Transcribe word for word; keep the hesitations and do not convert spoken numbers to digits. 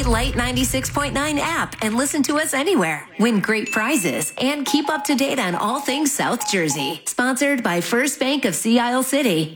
Light ninety-six point nine app and listen to us anywhere. Win great prizes and keep up to date on all things South Jersey. Sponsored by First Bank of Sea Isle City.